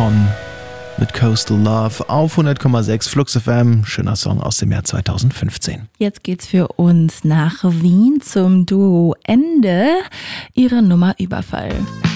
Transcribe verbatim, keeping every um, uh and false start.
On mit Coastal Love auf hundert Komma sechs Flux F M. Schöner Song aus dem Jahr zweitausendfünfzehn. Jetzt geht's für uns nach Wien zum Duo Ende. Ihre Nummer Überfall.